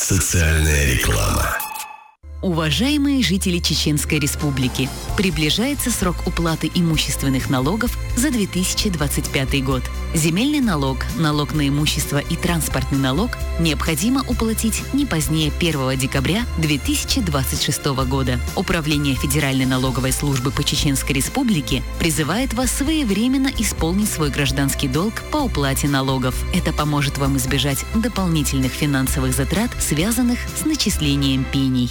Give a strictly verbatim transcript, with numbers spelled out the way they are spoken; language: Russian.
Социальная реклама. Уважаемые жители Чеченской Республики, приближается срок уплаты имущественных налогов за две тысячи двадцать пятый год. Земельный налог, налог на имущество и транспортный налог необходимо уплатить не позднее первого декабря две тысячи двадцать шестого года. Управление Федеральной налоговой службы по Чеченской Республике призывает вас своевременно исполнить свой гражданский долг по уплате налогов. Это поможет вам избежать дополнительных финансовых затрат, связанных с начислением пений.